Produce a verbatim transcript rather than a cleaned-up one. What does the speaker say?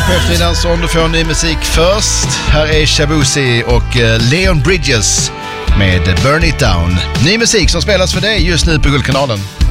på eftermiddagen så du får ny musik först. Här är Shabuzi och Leon Bridges med Burn It Down. Ny musik som spelas för dig just nu på Guldkanalen.